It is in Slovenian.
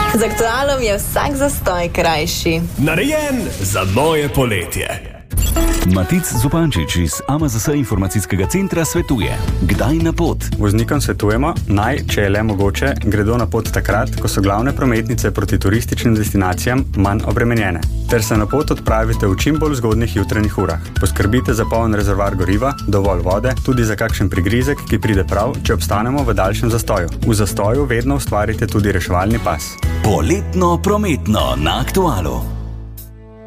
Z Aktualom je vsak zastoj krajši. Narejen za moje poletje. Matic Zupančič iz AMZS informacijskega centra svetuje, kdaj na pot. Voznikom svetujemo, naj, če je le mogoče, gredo na pot takrat, ko so glavne prometnice proti turističnim destinacijam manj obremenjene, ter se na pot odpravite v čim bolj zgodnjih jutranjih urah. Poskrbite za poln rezervoar goriva, dovolj vode, tudi za kakšen prigrizek, ki pride prav, če obstanemo v daljšem zastoju. V zastoju vedno ustvarite tudi reševalni pas. Poletno prometno na Aktualu.